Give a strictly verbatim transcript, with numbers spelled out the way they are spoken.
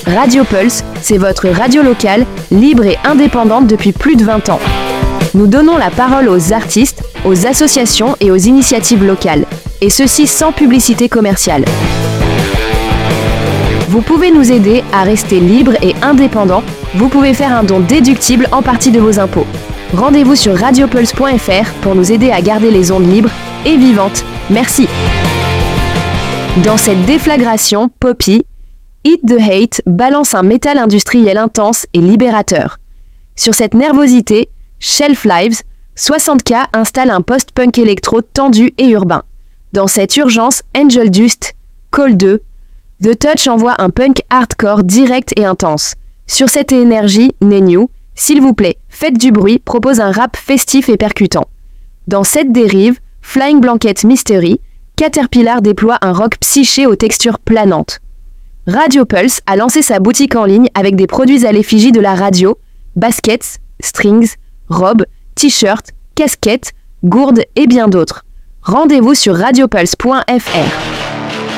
Radio Pulse, c'est votre radio locale, libre et indépendante depuis plus de vingt ans. Nous donnons la parole aux artistes, aux associations et aux initiatives locales, et ceci sans publicité commerciale. Vous pouvez nous aider à rester libre et indépendant. Vous pouvez faire un don déductible en partie de vos impôts. Rendez-vous sur radio pulse point f r pour nous aider à garder les ondes libres et vivantes. Merci. Dans cette déflagration, Poppy, Eat the Hate balance un métal industriel intense et libérateur. Sur cette nervosité, Shelf Lives, soixante K installe un post-punk électro tendu et urbain. Dans cette urgence, Angel Dust, Call deux, The Touch envoie un punk hardcore direct et intense. Sur cette énergie, Nenyu, s'il vous plaît, faites du bruit, propose un rap festif et percutant. Dans cette dérive, Flying Blanket Mystery, Caterpillar déploie un rock psyché aux textures planantes. Radio Pulse a lancé sa boutique en ligne avec des produits à l'effigie de la radio, baskets, strings, robes, t-shirts, casquettes, gourdes et bien d'autres. Rendez-vous sur radio pulse point f r.